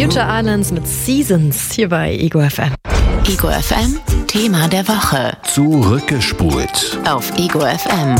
Future Islands mit Seasons hier bei Ego FM. Ego FM, Thema der Woche. Zurückgespult. Auf Ego FM.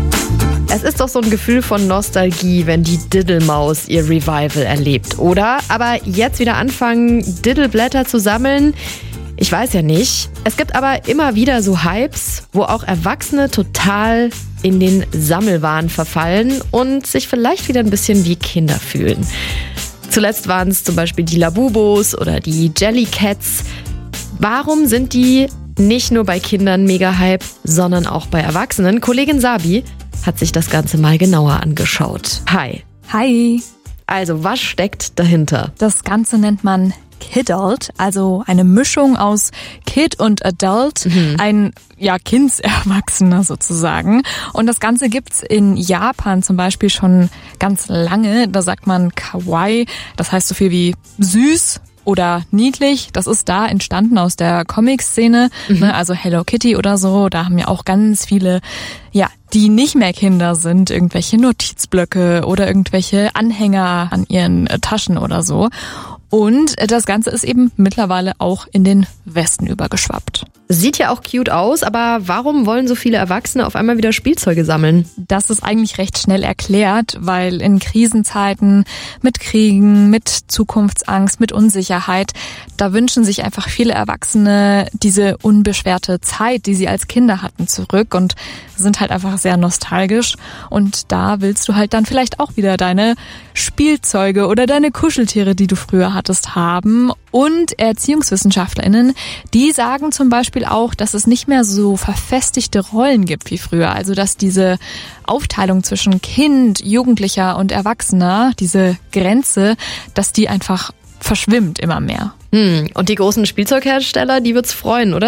Es ist doch so ein Gefühl von Nostalgie, wenn die Diddlemaus ihr Revival erlebt, oder? Aber jetzt wieder anfangen, Diddleblätter zu sammeln? Ich weiß ja nicht. Es gibt aber immer wieder so Hypes, wo auch Erwachsene total in den Sammelwahn verfallen und sich vielleicht wieder ein bisschen wie Kinder fühlen. Zuletzt waren es zum Beispiel die Labubos oder die Jellycats. Warum sind die nicht nur bei Kindern mega Hype, sondern auch bei Erwachsenen? Kollegin Sabi hat sich das Ganze mal genauer angeschaut. Hi. Hi. Also, was steckt dahinter? Das Ganze nennt man Kidult, also eine Mischung aus Kid und Adult, ein Kindserwachsener sozusagen. Und das Ganze gibt's in Japan zum Beispiel schon ganz lange. Da sagt man Kawaii, das heißt so viel wie süß oder niedlich. Das ist da entstanden aus der Comic-Szene, also Hello Kitty oder so. Da haben ja auch ganz viele, die nicht mehr Kinder sind, irgendwelche Notizblöcke oder irgendwelche Anhänger an ihren Taschen oder so. Und das Ganze ist eben mittlerweile auch in den Westen übergeschwappt. Sieht ja auch cute aus, aber warum wollen so viele Erwachsene auf einmal wieder Spielzeuge sammeln? Das ist eigentlich recht schnell erklärt, weil in Krisenzeiten mit Kriegen, mit Zukunftsangst, mit Unsicherheit, da wünschen sich einfach viele Erwachsene diese unbeschwerte Zeit, die sie als Kinder hatten, zurück und sind halt einfach sehr nostalgisch. Und da willst du halt dann vielleicht auch wieder deine Spielzeuge oder deine Kuscheltiere, die du früher hattest, haben. Und ErziehungswissenschaftlerInnen, die sagen zum Beispiel auch, dass es nicht mehr so verfestigte Rollen gibt wie früher. Also dass diese Aufteilung zwischen Kind, Jugendlicher und Erwachsener, diese Grenze, dass die einfach verschwimmt immer mehr. Und die großen Spielzeughersteller, die wird's freuen, oder?